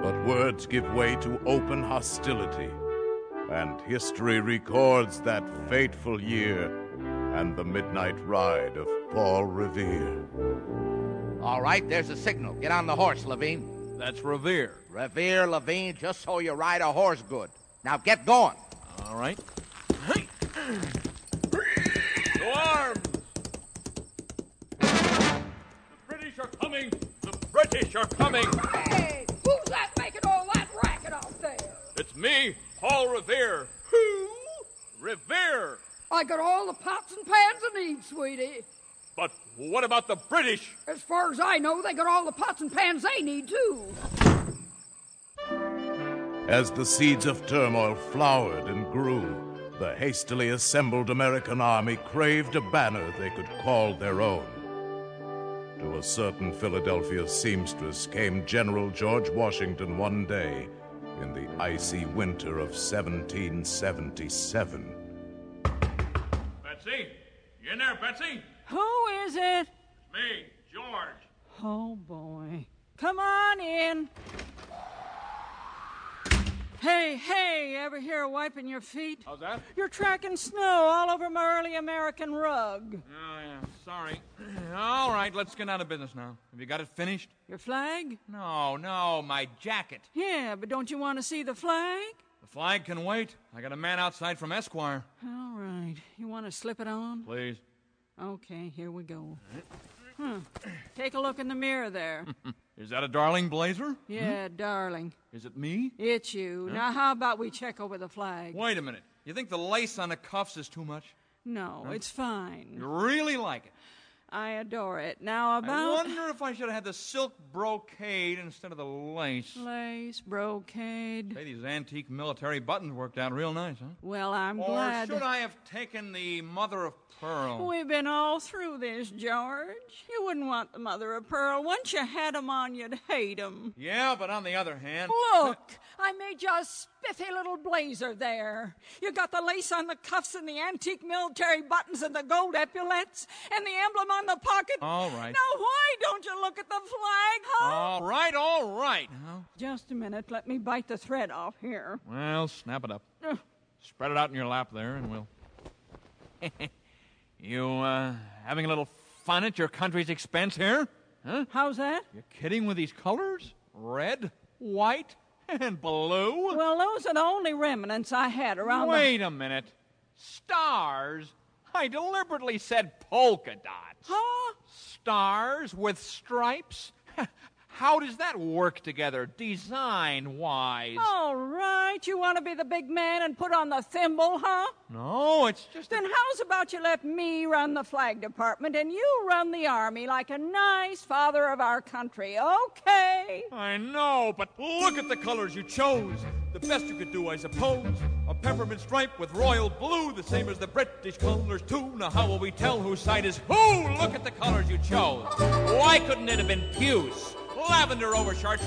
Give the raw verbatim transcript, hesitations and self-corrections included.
But words give way to open hostility, and history records that fateful year and the midnight ride of Paul Revere. All right, there's a signal. Get on the horse, Levine. That's Revere. Revere, Levine, just so you ride a horse good. Now get going. All right. Hey. To arms! The British are coming! The British are coming! Hey, who's that making all that racket out there? It's me, Paul Revere. Who? Revere! I got all the pots and pans I need, sweetie. But what about the British? As far as I know, they got all the pots and pans they need, too. As the seeds of turmoil flowered and grew, the hastily assembled American army craved a banner they could call their own. To a certain Philadelphia seamstress came General George Washington one day in the icy winter of seventeen seventy-seven. Betsy? You in there, Betsy? Who is it? It's me, George. Oh, boy. Come on in. Hey, hey, ever hear of wiping your feet? How's that? You're tracking snow all over my early American rug. Oh, yeah, sorry. All right, let's get out of business now. Have you got it finished? Your flag? No, no, my jacket. Yeah, but don't you want to see the flag? The flag can wait. I got a man outside from Esquire. All right. You want to slip it on? Please. Okay, here we go. Huh. Take a look in the mirror there. Is that a darling blazer? Yeah, hmm? darling. Is it me? It's you. Huh? Now, how about we check over the flag? Wait a minute. You think the lace on the cuffs is too much? No, Huh? it's fine. You really like it? I adore it. Now, about... I wonder if I should have had the silk brocade instead of the lace. Lace, brocade. Hey, these antique military buttons worked out real nice, huh? Well, I'm or glad... Or should I have taken the mother of pearl? We've been all through this, George. You wouldn't want the mother of pearl. Once you had 'em on, you'd hate 'em. Yeah, but on the other hand... Look! I made you a spiffy little blazer there. You got the lace on the cuffs and the antique military buttons and the gold epaulets and the emblem on the pocket. All right. Now, why don't you look at the flag, huh? All right, all right. Now, just a minute. Let me bite the thread off here. Well, snap it up. Uh. Spread it out in your lap there, and we'll... You, uh, having a little fun at your country's expense here? Huh? How's that? You kidding with these colors? Red, white, and blue? Well, those are the only remnants I had around Wait the... a minute. Stars? I deliberately said polka dots. Huh? Stars with stripes? How does that work together, design-wise? All right. You want to be the big man and put on the thimble, huh? No, it's just... Then how's about you let me run the flag department and you run the army like a nice father of our country, okay? I know, but look at the colors you chose. The best you could do, I suppose. A peppermint stripe with royal blue, the same as the British colors, too. Now how will we tell whose side is who? Look at the colors you chose. Why couldn't it have been puce? Lavender over chartreuse.